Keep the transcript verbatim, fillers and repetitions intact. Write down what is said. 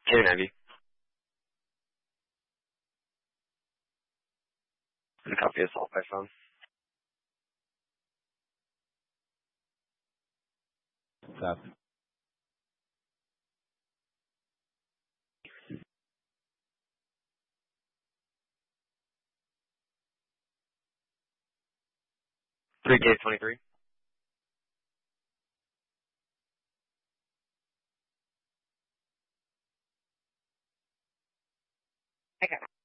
Can I be? And copy assault by phone. Stop. three K twenty-three. Okay.